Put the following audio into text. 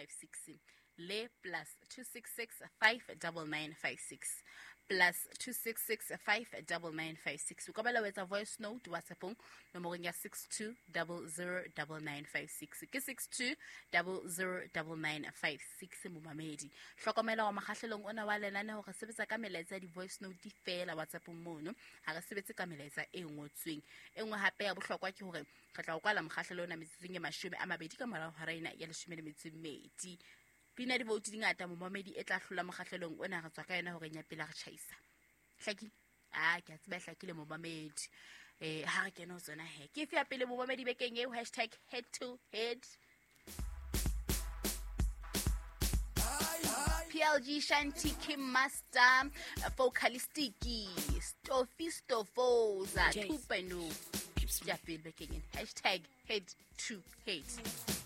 9956 le plus 266 59956 plus 266 59956 o ka bela wetsa voice note WhatsAppong nomorong ya 62009956 ke 62009956 momamedi hlokomela wa makgahlelong ona wa lenane hore sebetsa ka melaetsa di voice note di fela WhatsAppong mono ha re sebetse ka melaetsa e ngotsweng engwe hape ya bohlokwa ke hore re tla o kwala mokgahlelo ona metsing e 20 ka morao ha raina ya 12 pina di vote di ngata momamedi e tla hlola mokgahlelong ona re tswa ka yena hore nya pele re chaisa hlaki ke a tseba hlakile momamedi ha re kena ho tsona he ke fia pele momamedi bekeng eo #head to head PLG Shanti Kim Master Vocalistiki Stofoza Tupendo ya pele bekeng #head to head